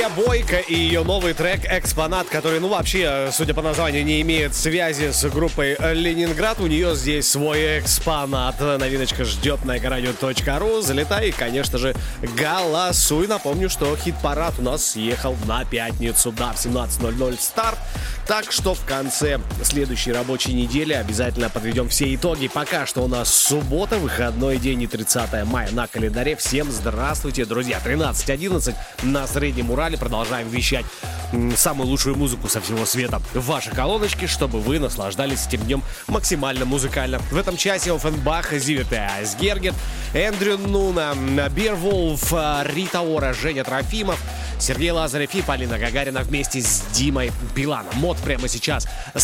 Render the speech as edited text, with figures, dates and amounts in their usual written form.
Бойко и ее новый трек «Экспонат», который, вообще, судя по названию, не имеет связи с группой «Ленинград». У нее здесь свой экспонат. Новиночка ждет на ecoradio.ru. Залетай и, конечно же, голосуй. Напомню, что хит-парад у нас съехал на пятницу. Да, в 17:00 старт. Так что в конце следующей рабочей недели обязательно подведем все итоги. Пока что у нас суббота, выходной день и 30 мая на календаре. Всем здравствуйте, друзья. 13:11 на Среднем Урале. Продолжаем вещать самую лучшую музыку со всего света в ваши колоночки, чтобы вы наслаждались этим днем максимально музыкально. В этом часе Оффенбах, Зиверт Айсгергет, Эндрю Нуна, Бирволф, Рита Ора, Женя Трофимов, Сергей Лазарев и Полина Гагарина вместе с Димой Биланом. Мод прямо сейчас